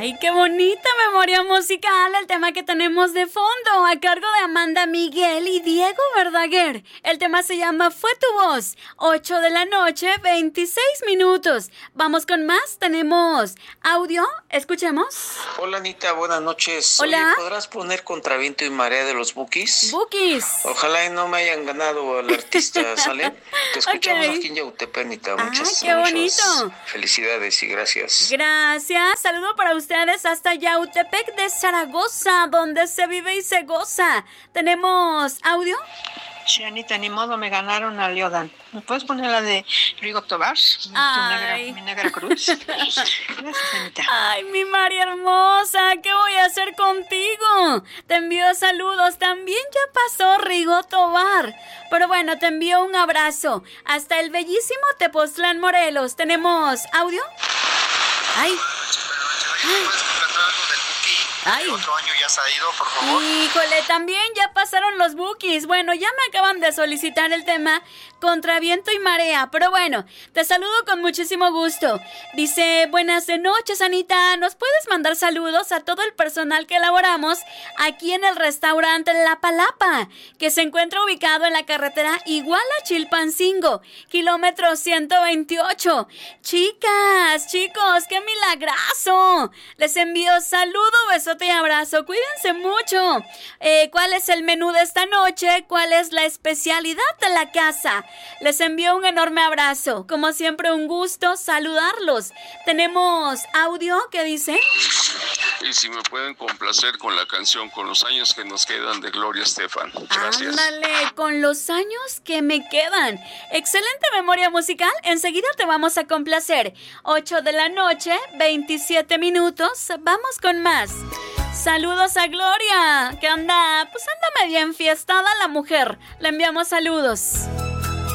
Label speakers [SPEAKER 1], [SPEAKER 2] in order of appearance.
[SPEAKER 1] Ay, qué bonita memoria musical el tema que tenemos de fondo, a cargo de Amanda Miguel y Diego Verdaguer. El tema se llama Fue tu voz, 8 de la noche, 26 minutos. Vamos con más, tenemos audio, escuchemos.
[SPEAKER 2] Hola Anita, buenas noches.
[SPEAKER 1] Hola.
[SPEAKER 2] Oye, ¿podrás poner Contra Viento y Marea de los Bukis?
[SPEAKER 1] Bukis.
[SPEAKER 2] Ojalá y no me hayan ganado al artista, ¿sale? Te escuchamos aquí en Yautepec, Anita.
[SPEAKER 1] Qué bonito.
[SPEAKER 2] Felicidades y gracias.
[SPEAKER 1] Gracias. Saludo para ustedes hasta Yautepec de Zaragoza, donde se vive y se goza. ¿Tenemos audio?
[SPEAKER 3] Sí, Anita, ni modo, me ganaron a Leodan. ¿Me puedes poner la de Rigo Tobar? Mi negra cruz. Gracias, Anita.
[SPEAKER 1] Ay, mi María hermosa, ¿qué voy a hacer contigo? Te envío saludos. También ya pasó Rigo Tobar. Pero bueno, te envío un abrazo. Hasta el bellísimo Tepoztlán, Morelos. ¿Tenemos audio? Ay. Ay.
[SPEAKER 4] Otro año ya se ha ido, por favor.
[SPEAKER 1] Híjole, también ya pasaron los Bukis. Bueno, ya me acaban de solicitar el tema Contra Viento y Marea. Pero bueno, te saludo con muchísimo gusto. Dice, buenas noches, Anita. ¿Nos puedes mandar saludos a todo el personal que elaboramos aquí en el restaurante La Palapa, que se encuentra ubicado en la carretera Iguala-Chilpancingo, kilómetro 128? Chicas, chicos, ¡qué milagrazo! Les envío saludo, besote y abrazo. Cuídense mucho. ¿Cuál es el menú de esta noche? ¿Cuál es la especialidad de la casa? Les envío un enorme abrazo. Como siempre, un gusto saludarlos. Tenemos audio que dice...
[SPEAKER 5] Y si me pueden complacer con la canción Con los años que nos quedan de Gloria Estefan. Gracias.
[SPEAKER 1] Ándale, con los años que me quedan. Excelente memoria musical. Enseguida te vamos a complacer. 8 de la noche, 27 minutos. Vamos con más. Saludos a Gloria, que anda media enfiestada la mujer. Le enviamos saludos.